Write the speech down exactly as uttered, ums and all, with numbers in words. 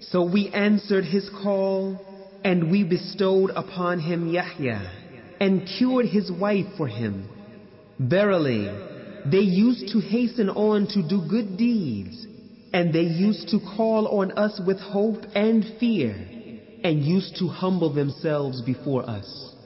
So we answered his call, and we bestowed upon him Yahya, and cured his wife for him. Verily, they used to hasten on to do good deeds, and they used to call on us with hope and fear, and used to humble themselves before us.